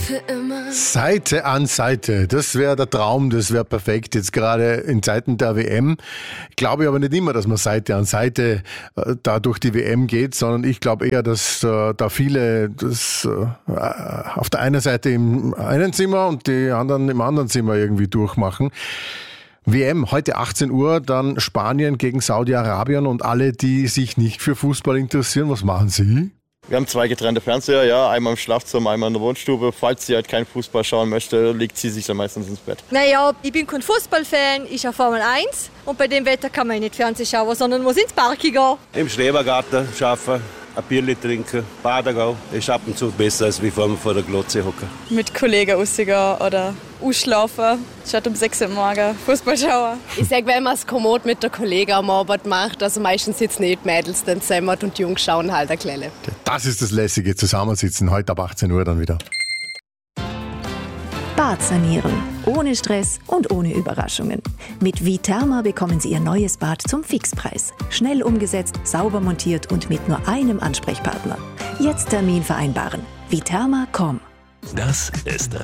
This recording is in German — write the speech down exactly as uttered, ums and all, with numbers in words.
für immer. Seite an Seite, das wäre der Traum, das wäre perfekt, jetzt gerade in Zeiten der W M. Glaube ich aber nicht immer, dass man Seite an Seite äh, da durch die W M geht, sondern ich glaube eher, dass äh, da viele das äh, auf der einen Seite im einen Zimmer und die anderen im anderen Zimmer irgendwie durchmachen. W M, heute achtzehn Uhr, dann Spanien gegen Saudi-Arabien und alle, die sich nicht für Fußball interessieren, was machen Sie? Wir haben zwei getrennte Fernseher, ja, einmal im Schlafzimmer, einmal in der Wohnstube. Falls sie halt keinen Fußball schauen möchte, legt sie sich dann meistens ins Bett. Naja, ich bin kein Fußballfan, ich habe Formel eins und bei dem Wetter kann man nicht Fernsehen schauen, sondern muss ins Park gehen. Im Schrebergarten arbeiten, ein Bierli trinken, baden gehen. Ist ab und zu besser, als wie vor der Glotze hocken. Mit Kollegen rausgehen oder ausschlafen, statt um sechs Uhr morgens Fußball schauen. Ich sage, wenn man es kommod mit der Kollegen am Abend macht, also meistens sitzen nicht Mädels dann zusammen und die Jungs schauen halt eine Kleine. Das ist das lässige Zusammensitzen, heute ab achtzehn Uhr dann wieder. Bad sanieren. Ohne Stress und ohne Überraschungen. Mit Viterma bekommen Sie Ihr neues Bad zum Fixpreis. Schnell umgesetzt, sauber montiert und mit nur einem Ansprechpartner. Jetzt Termin vereinbaren. viterma punkt com. Das ist